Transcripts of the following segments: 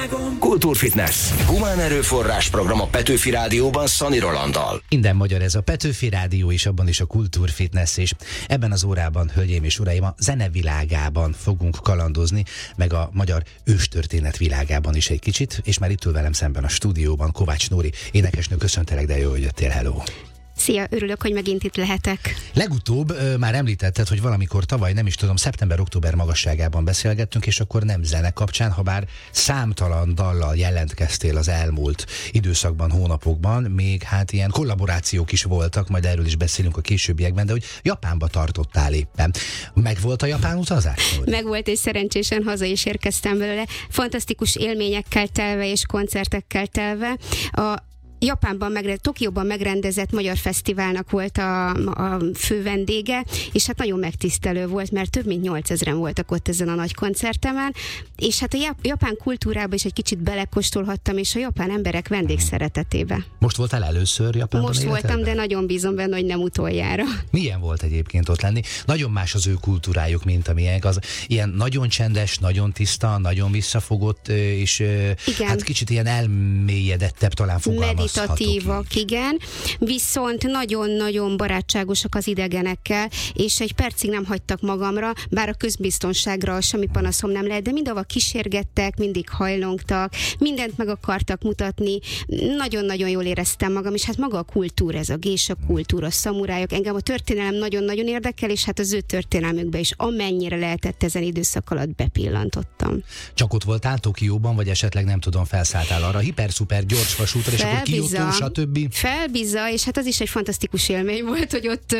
világon. Kultúrfitness. Humán erőforrás program a Petőfi Rádióban Szani Rolanddal. Minden magyar ez a Petőfi Rádió, és abban is a Kultúrfitness is. Ebben az órában, hölgyeim és uraim, a zene világában fogunk kalandozni, meg a magyar őstörténet világában is egy kicsit, és már itt ül velem szemben a stúdióban Kovács Nóri, énekesnő, köszöntelek, de jó, hogy jöttél, hello! Szia, örülök, hogy megint itt lehetek. Legutóbb már említetted, hogy valamikor tavaly, nem is tudom, szeptember-október magasságában beszélgettünk, és akkor nem zene kapcsán, ha bár számtalan dallal jelentkeztél az elmúlt időszakban, hónapokban, még hát ilyen kollaborációk is voltak, majd erről is beszélünk a későbbiekben, de hogy Japánba tartottál éppen. Megvolt a japán utazás? Megvolt, és szerencsésen haza is érkeztem belőle. Fantasztikus élményekkel telve és koncertekkel telve. Tokióban megrendezett magyar fesztiválnak volt a fő vendége, és hát nagyon megtisztelő volt, mert több mint 8000-en voltak ott ezen a nagy koncertemen, és hát a japán kultúrába is egy kicsit belekóstolhattam, és a japán emberek vendégszeretetébe. Most voltál először Japánban? Most voltam, de nagyon bízom benne, hogy nem utoljára. Milyen volt egyébként ott lenni? Nagyon más az ő kultúrájuk, mint amilyenek. Az ilyen nagyon csendes, nagyon tiszta, nagyon visszafogott, és hát kicsit ilyen elmélyedettebb talán fogalmazhatok. Meditatívak, igen, viszont nagyon-nagyon barátságosak az idegenekkel, és egy percig nem hagytak magamra, bár a közbiztonságra semmi panaszom nem lehet, de mindenhova kísérgettek, mindig hajlongtak, mindent meg akartak mutatni, nagyon-nagyon jól éreztem magam, és hát maga a kultúra, ez a gésa kultúra, a szamurájok, engem a történelem nagyon-nagyon érdekel, és hát az ő történelmükbe is amennyire lehetett ezen időszak alatt bepillantottam. Csak ott voltál Tokióban, vagy esetleg nem tudom, felszálltál arra a hiper-szuper gyors vasútra, és akkor Kyoto, stb. Felbizza, és hát az is egy fantasztikus élmény volt, hogy ott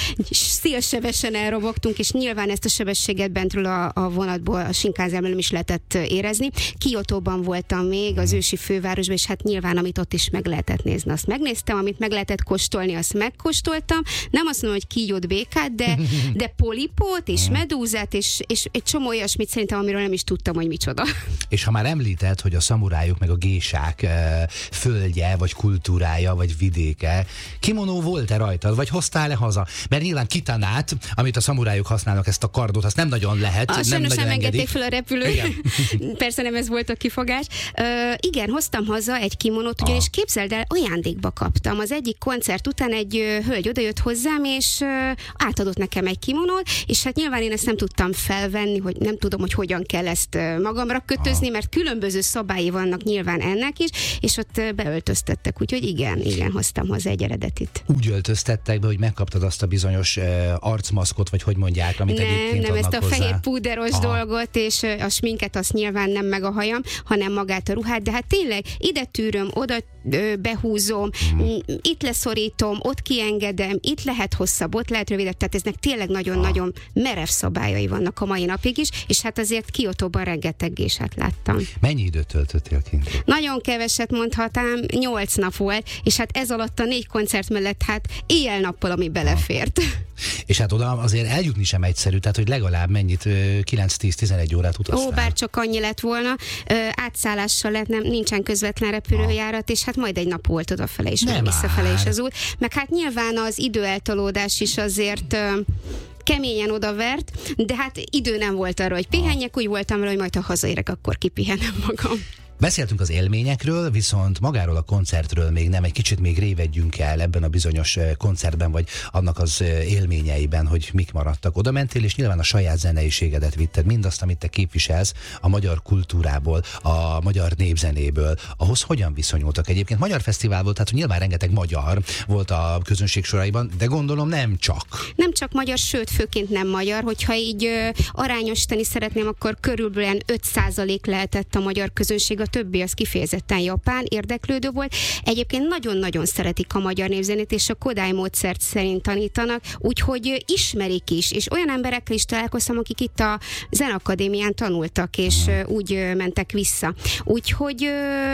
szélsebesen elrobogtunk, és nyilván ezt a sebességet bentről a vonatból, a Shinkansenből nem is lehetett érezni. Kyotóban voltam még, az ősi fővárosban, és hát nyilván, amit ott is meg lehetett nézni, azt megnéztem, amit meg lehetett kóstolni, azt megkóstoltam. Nem azt mondom, hogy kígyót, békát, de polipót, és medúzát, és egy csomó olyasmit szerintem, amiről nem is tudtam, hogy micsoda. És ha már említed, hogy a szamurájuk meg a gésák földje, vagy kultúrája, vagy vidéke, kimonó volt-e rajtad, vagy hoztál-e haza? Mert nyilván kitanát, amit a szamurájuk használnak, ezt a kardot, azt nem nagyon lehet. Sajnos nem engedték fel a repülőt. Persze nem ez volt a kifogás. Igen, hoztam haza egy kimonót, ugyanis képzeld el, ajándékba kaptam. Az egyik koncert után egy hölgy odajött hozzám, és átadott nekem egy kimonót, és hát nyilván én ezt nem tudtam felvenni, hogy nem tudom, hogy hogyan kell ezt magamra kötözni, mert különböző szabályi vannak nyilván ennek is, és ott beöltöztettek, úgyhogy igen, hoztam hozzá egy eredetit. Úgy öltöztettek be, hogy megkaptad azt a bizonyos arcmaszkot, vagy hogy mondják, amit egyébként nem, adnak ezt a hozzá. fehér púderos dolgot, és a sminket azt nyilván nem meg a hajam, hanem magát a ruhát, de hát tényleg ide tűröm, oda behúzom, itt leszorítom, ott kiengedem, itt lehet hosszabb, ott lehet rövidebb, tehát eznek tényleg nagyon-nagyon merev szabályai vannak a mai napig is, és hát azért Kyotóban rengeteg gésát láttam. Mennyi időt töltöttél kint? Nagyon keveset mondhatám, 8 nap volt, és hát ez alatt a 4 koncert mellett hát éjjel-nappal, ami belefért. És hát oda azért eljutni sem egyszerű, tehát hogy legalább mennyit, 9-10-11 órát utaztál. Bár csak annyi lett volna, átszállással lett, nincsen közvetlen repülőjárat, és hát majd egy nap volt odafele is, meg visszafele is az út. Meg hát nyilván az időeltolódás is azért keményen odavert, de hát idő nem volt arra, hogy pihenjek, úgy voltam vele, hogy majd ha hazaérek, akkor kipihenem magam. Beszéltünk az élményekről, viszont magáról a koncertről még nem, egy kicsit még révedjünk el ebben a bizonyos koncertben, vagy annak az élményeiben, hogy mik maradtak. Oda mentél, és nyilván a saját zeneiségedet vitted, mindazt, amit te képviselsz a magyar kultúrából, a magyar népzenéből. Ahhoz hogyan viszonyultak egyébként? Magyar fesztivál volt, tehát nyilván rengeteg magyar volt a közönség soraiban, de gondolom nem csak. Nem csak magyar, sőt, főként nem magyar. Hogyha így arányosítani szeretném, akkor körülbelül 5% lehetett a magyar közönség, többi az kifejezetten japán érdeklődő volt. Egyébként nagyon-nagyon szeretik a magyar népzenét, és a Kodály módszert szerint tanítanak, úgyhogy ismerik is, és olyan emberekkel is találkoztam, akik itt a Zeneakadémián tanultak, és úgy mentek vissza. Úgyhogy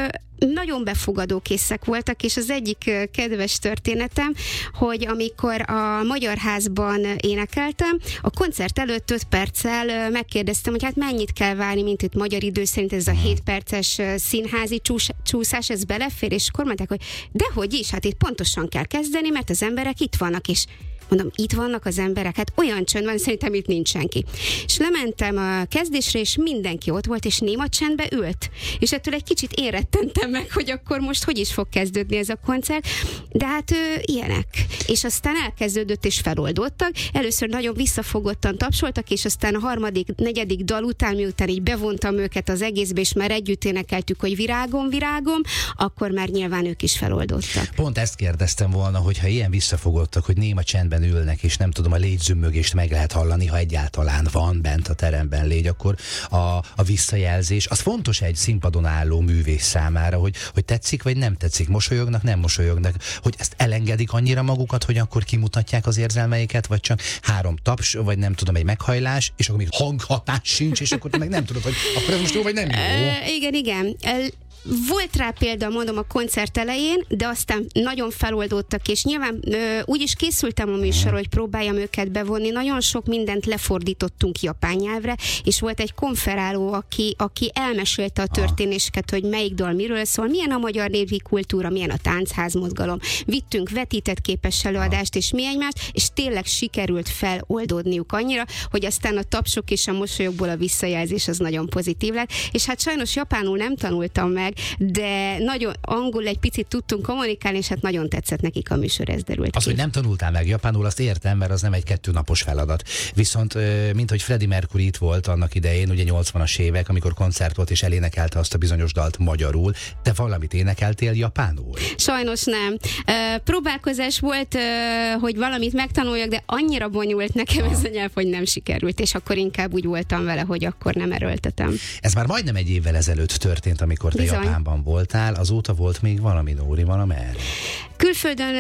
nagyon befogadókészek voltak, és az egyik kedves történetem, hogy amikor a Magyar Házban énekeltem, a koncert előtt 5 perccel megkérdeztem, hogy hát mennyit kell várni, mint itt magyar idő szerint ez a 7 perces színházi csúszás, ez belefér, és akkor mondták, hogy dehogy is, hát itt pontosan kell kezdeni, mert az emberek itt vannak, és mondom, itt vannak az emberek, hát olyan csönd van, szerintem itt nincs senki. És lementem a kezdésre, és mindenki ott volt, és néma csendbe ült. És ettől egy kicsit én rettentem meg, hogy akkor most hogy is fog kezdődni ez a koncert, de hát ilyenek. És aztán elkezdődött, és feloldottak. Először nagyon visszafogottan tapsoltak, és aztán a harmadik, negyedik dal után, miután így bevontam őket az egészbe, és már együtt énekeltük, hogy virágom, virágom, akkor már nyilván ők is feloldottak. Pont ezt kérdeztem volna, hogy ha ilyen visszafogottak, hogy néma csendben ülnek, és nem tudom, a légyzümmögést meg lehet hallani, ha egyáltalán van bent a teremben légy, akkor a visszajelzés, az fontos egy színpadon álló művész számára, hogy tetszik, vagy nem tetszik, mosolyognak, nem mosolyognak, hogy ezt elengedik annyira magukat, hogy akkor kimutatják az érzelmeiket, vagy csak 3 taps, vagy nem tudom, egy meghajlás, és akkor még hanghatás sincs, és akkor te meg nem tudod, hogy akkor ez most jó, vagy nem jó. Igen. Volt rá példa, mondom, a koncert elején, de aztán nagyon feloldódtak, és nyilván úgy is készültem a műsorra, hogy próbáljam őket bevonni. Nagyon sok mindent lefordítottunk japán nyelvre, és volt egy konferáló, aki elmesélte a történéseket, hogy melyik dal miről szól, milyen a magyar népi kultúra, milyen a táncházmozgalom. Vittünk vetített képes előadást, és mi egymást, és tényleg sikerült feloldódniuk annyira, hogy aztán a tapsok és a mosolyokból a visszajelzés az nagyon pozitív lett. És hát sajnos japánul nem tanultam meg, de nagyon angol egy picit tudtunk kommunikálni, és hát nagyon tetszett nekik a műsor, ez derült Az, hogy nem tanultál meg japánul, azt értem, mert az nem egy 2 napos feladat. Viszont, mint hogy Freddie Mercury itt volt annak idején, ugye 80-as évek, amikor koncert volt, és elénekelte azt a bizonyos dalt magyarul, te valamit énekeltél japánul? Sajnos nem. Próbálkozás volt, hogy valamit megtanuljak, de annyira bonyolult nekem ez a nyelv, hogy nem sikerült, és akkor inkább úgy voltam vele, hogy akkor nem erőltetem. Ez már majdnem egy évvel ezelőtt történt, amikor te Japánban voltál, azóta volt még valami, Nóri, valamerre? Külföldön,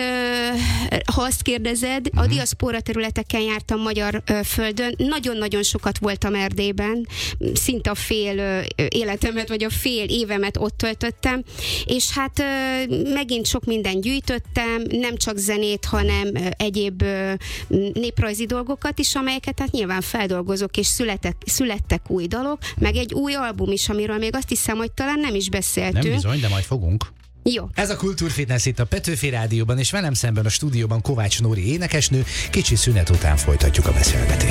ha azt kérdezed, a diaszpóra területeken jártam magyar földön, nagyon-nagyon sokat voltam Erdélyben, szinte a fél életemet, vagy a fél évemet ott töltöttem, és hát megint sok mindent gyűjtöttem, nem csak zenét, hanem egyéb néprajzi dolgokat is, amelyeket hát nyilván feldolgozok, és születtek új dalok, meg egy új album is, amiről még azt hiszem, hogy talán nem is beszéltünk. Nem bizony, de majd fogunk. Jó. Ez a Kultúrfitness itt a Petőfi Rádióban, és velem szemben a stúdióban Kovács Nóri énekesnő. Kicsi szünet után folytatjuk a beszélgetést.